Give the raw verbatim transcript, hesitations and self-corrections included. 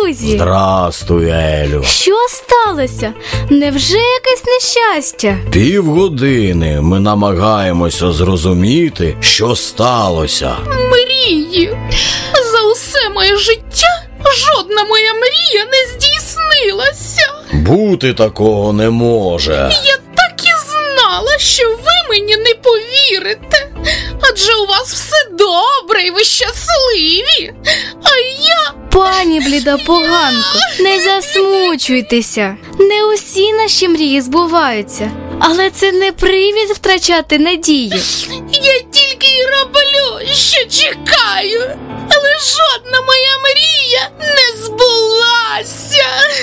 друзі! Здрастуй, Елю. Що сталося? Невже якесь нещастя? Півгодини ми намагаємося зрозуміти, що сталося. Мрії! За усе моє життя жодна моя мрія не здійснилася. Бути такого не може. Я так і знала, що ви мені не повірите. Адже у вас все добре і ви щасливі. А я... Пані бліда поганко, не засмучуйтеся. Не усі наші мрії збуваються. Але це не привід втрачати надію. Я тільки й роблю, що чекаю. Але жодна моя мрія не збулася.